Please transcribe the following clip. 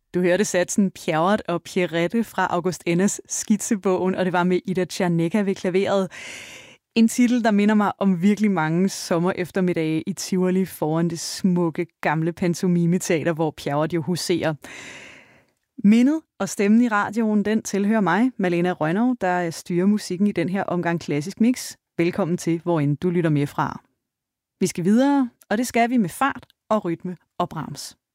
Du hørte satsen Pjerrot og Pierrette fra August Endes skitsebogen, og det var med Ida Tjernecka ved klaveret. En titel, der minder mig om virkelig mange sommer eftermiddage i Tivoli foran det smukke gamle pantomimeteater, hvor Pjerrot jo huserer. Mindet og stemmen i radioen, den tilhører mig, Malena Rønnow, der styrer musikken i den her omgang Klassisk Mix. Velkommen til, hvorend du lytter med fra. Vi skal videre, og det skal vi med fart og rytme og Brahms.